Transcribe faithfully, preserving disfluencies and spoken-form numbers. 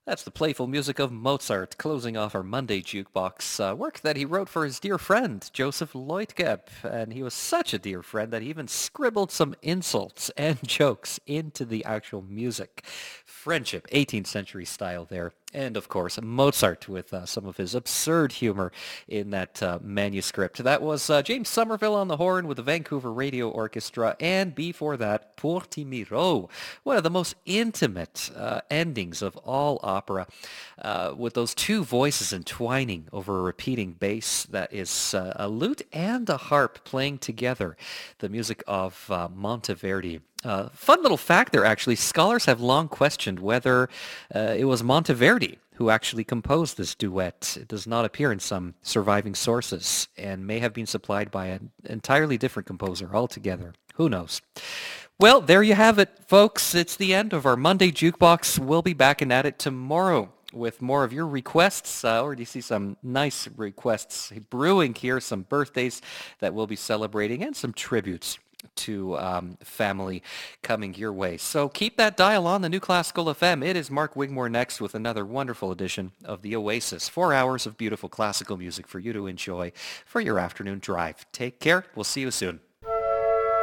That's the playful music of Mozart closing off our Monday Jukebox, uh, work that he wrote for his dear friend, Joseph Leutgeb. And he was such a dear friend that he even scribbled some insults and jokes into the actual music. Friendship, eighteenth century style there. And of course, Mozart with uh, some of his absurd humor in that uh, manuscript. That was uh, James Somerville on the horn with the Vancouver Radio Orchestra. And before that, Pour Timiro, one of the most intimate uh, endings of all opera, uh, with those two voices entwining over a repeating bass that is uh, a lute and a harp playing together. The music of uh, Monteverdi. Uh, fun little fact there, actually. Scholars have long questioned whether uh, it was Monteverdi who actually composed this duet. It does not appear in some surviving sources and may have been supplied by an entirely different composer altogether. Who knows? Well, there you have it, folks. It's the end of our Monday Jukebox. We'll be back and at it tomorrow with more of your requests. I already see some nice requests brewing here, some birthdays that we'll be celebrating, and some tributes to um, family coming your way. So keep that dial on the New Classical F M. It is Mark Wigmore next with another wonderful edition of The Oasis. Four hours of beautiful classical music for you to enjoy for your afternoon drive. Take care. We'll see you soon.